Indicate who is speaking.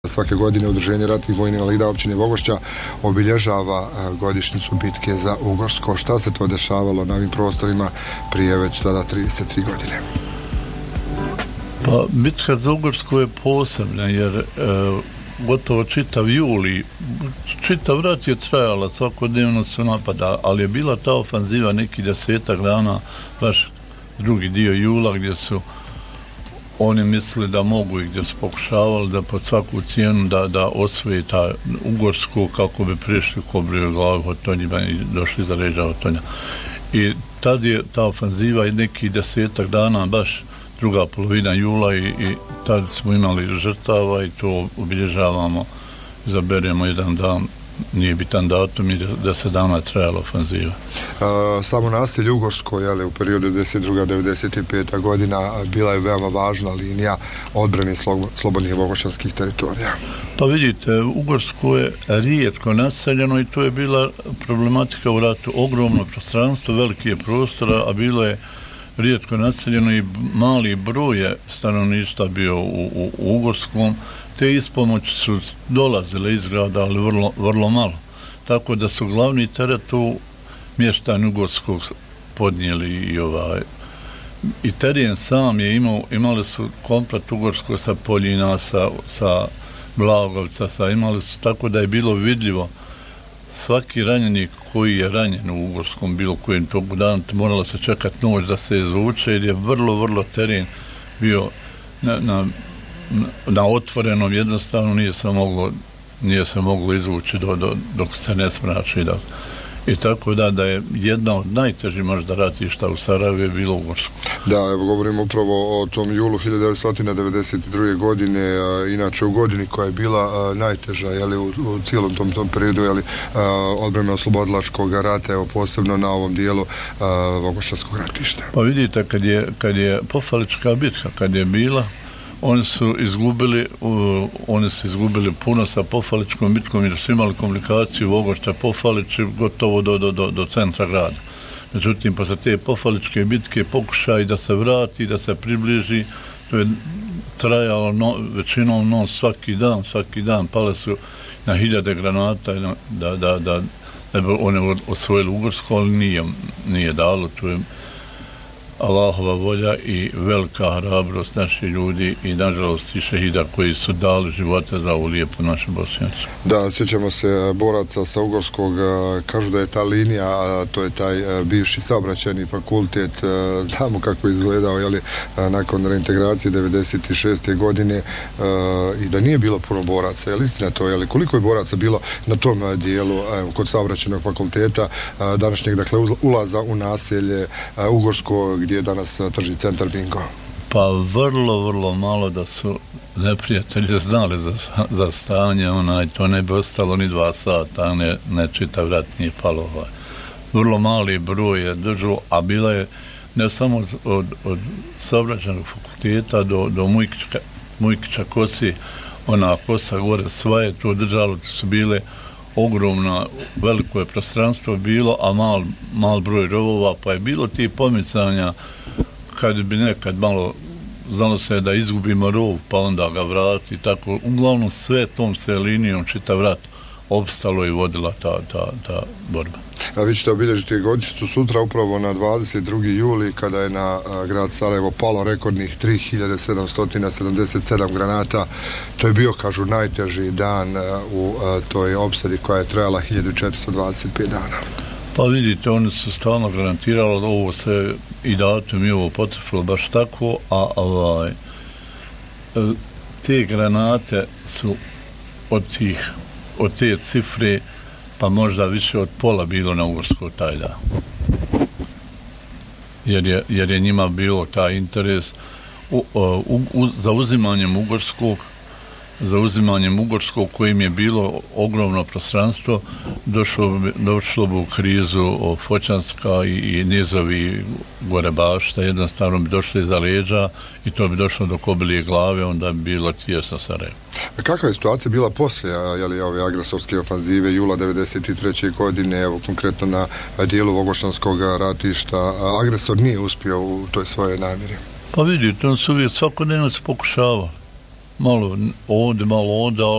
Speaker 1: Svake godine Udruženje ratnih vojnih invalida općine Vogošća obilježava godišnjicu bitke za Ugorsko. Šta se to dešavalo na ovim prostorima prije već sada 33 godine?
Speaker 2: Pa bitka za Ugorsko je posebna jer gotovo čitav juli, čitav rat je trajala, svakodnevno su napada, ali je bila ta ofanziva neki 10 dana, baš drugi dio jula gdje su oni mislili da mogu i gdje su pokušavali da pod svaku cijenu da osvoji ta Ugorsku kako bi prišli Kobriju glavu Hotonjima i došli za ređa Hotonja. I tad je ta ofanziva i neki 10 dana, baš druga polovina jula i tad smo imali žrtava i to obilježavamo, izaberemo jedan dan, nije bitan datum i 10 dana trajala ofanziva.
Speaker 1: Samo naselje Ugorsko u periodu 1992-1995. godina bila je veoma važna linija odbrane slobodnih vogošćanskih teritorija.
Speaker 2: Pa vidite, Ugorsko je rijetko naseljeno i to je bila problematika u ratu. Ogromno prostranstvo, veliki je prostora, a bilo je rijetko naseljeno i mali broj je stanovništva bio u Ugorskom. Te ispomoći su dolazile iz grada, ali vrlo malo. Tako da su glavni teret tu mještani Ugorskog podnijeli i teren sam je imali su komplet Ugorsko sa Poljina, sa Blagovca, imali su tako da je bilo vidljivo svaki ranjenik koji je ranjen u Ugorskom bilo kojem tog dana, moralo se čekati noć da se izvuče jer je vrlo teren bio na otvorenom, jednostavno nije se moglo izvući dok se ne smrači. I tako da je jedna od najtežih možda ratišta u Sarajevu je bilo Ugorsko.
Speaker 1: Da, evo govorimo upravo o tom julu 1992. godine, inače u godini koja je bila najteža u cijelom tom periodu odbrane oslobodilačkog rata, evo posebno na ovom dijelu Vogošćanskog ratišta.
Speaker 2: Pa vidite, kad je Pofalička bitka, kad je bila, oni su izgubili puno sa Pofaličkom bitkom jer su imali komunikaciju Vogošća Pofalići gotovo do centra grada. Međutim, posle te Pofaličke bitke pokušaj da se vrati, da se približi, to je trajalo većinom svaki dan pale su na 1000 granata da bi one osvojili Ugorsko, ali nije dalo, to je Allahova volja i velika hrabrost naših ljudi i nažalost i šehida koji su dali živote za ovu lijepu našu Bosnijačku.
Speaker 1: Da, sjećamo se boraca sa Ugorskog, kažu da je ta linija, to je taj bivši saobraćajni fakultet, znamo kako je izgledao nakon reintegracije 1996. godine i da nije bilo puno boraca, je li istina to? Koliko je boraca bilo na tom dijelu kod saobraćajnog fakulteta današnjeg, dakle, ulaza u naselje Ugorsko gdje je danas tržni centar Bingo?
Speaker 2: Pa vrlo malo, da su neprijatelji znali za stanje, to ne bi ostalo ni 2 sata, ne čitav rat nije palo. Vrlo mali broj je držao, a bila je ne samo od saobraćajnog fakulteta do Mujkića Kosi, ona kosa gore, sva je to držalo, to su bile ogromna, veliko je prostranstvo bilo, a mal broj rovova, pa je bilo tih pomicanja kad bi nekad malo znalo se da izgubimo rov, pa onda ga vrati, tako, uglavnom sve tom se linijom čitav rat opstalo i vodila ta borba.
Speaker 1: A vi ćete obilježiti godišnjicu sutra upravo na 22. juli kada je na grad Sarajevo palo rekordnih 3777 granata. To je bio, kažu, najteži dan u toj opsadi koja je trajala 1425 dana.
Speaker 2: Pa vidite, oni su stalno granatirali, ovo se i datum i ovo potrefilo baš tako, a te granate su od te cifre pa možda više od pola bilo na Ugorsko taj dan. Jer je njima bio taj interes za uzimanjem Ugorskog kojim je bilo ogromno prostranstvo, došlo bi u krizu Fočanska i nizovi gore Bašta, jednostavno bi došli za leđa i to bi došlo do Kobilije glave, onda bi bilo tijesno Sarajevo.
Speaker 1: Kakva je situacija bila poslije ove agresorske ofanzive jula 1993. godine, evo konkretno na dijelu Vogošćanskog ratišta? Agresor nije uspio u toj svojoj namjeri.
Speaker 2: Pa vidite, on su uvijek svakodnevno se pokušavao. malo ovdje, malo onda,